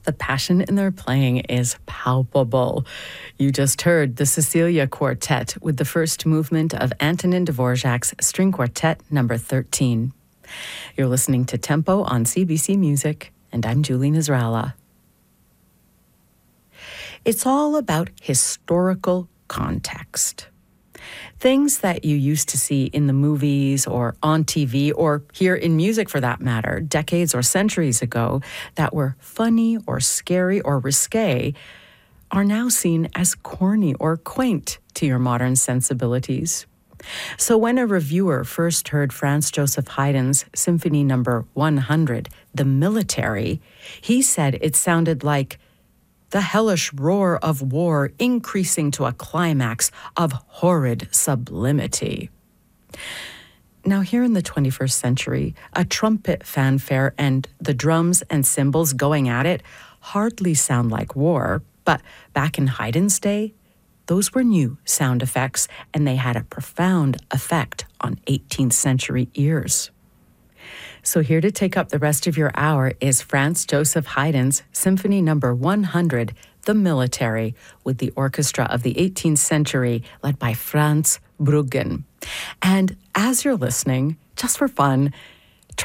The passion in their playing is palpable. You just heard the Cecilia Quartet with the first movement of Antonin Dvorak's String Quartet number 13. You're listening to Tempo on CBC Music, and I'm Julie Nasrallah. It's all about historical context. Things that you used to see in the movies or on TV or hear in music for that matter, decades or centuries ago, that were funny or scary or risque, are now seen as corny or quaint to your modern sensibilities. So when a reviewer first heard Franz Joseph Haydn's Symphony No. 100, The Military, he said it sounded like the hellish roar of war increasing to a climax of horrid sublimity. Now, here in the 21st century, a trumpet fanfare and the drums and cymbals going at it hardly sound like war, but back in Haydn's day, those were new sound effects, and they had a profound effect on 18th century ears. So here to take up the rest of your hour is Franz Joseph Haydn's Symphony No. 100, The Military, with the orchestra of the 18th century led by Franz Bruggen. And as you're listening, just for fun,